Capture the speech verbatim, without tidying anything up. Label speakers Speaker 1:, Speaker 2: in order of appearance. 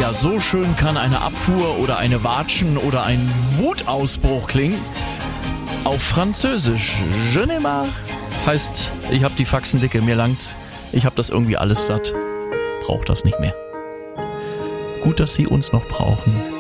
Speaker 1: Ja, so schön kann eine Abfuhr oder eine Watschen oder ein Wutausbruch klingen. Auf Französisch. Je ne marre heißt, ich hab die Faxen dicke, mir langt's. Ich hab das irgendwie alles satt. Brauch das nicht mehr. Gut, dass Sie uns noch brauchen.